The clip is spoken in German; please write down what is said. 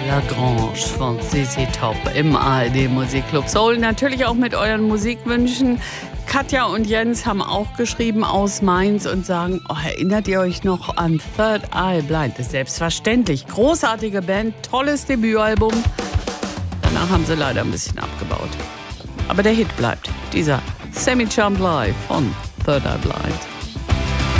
La Grange von ZZ Top im ARD Musikclub Soul. Natürlich auch mit euren Musikwünschen. Katja und Jens haben auch geschrieben aus Mainz und sagen, erinnert ihr euch noch an Third Eye Blind? Das ist selbstverständlich. Großartige Band, tolles Debütalbum. Danach haben sie leider ein bisschen abgebaut. Aber der Hit bleibt. Dieser Semi-Charmed Live von Third Eye Blind.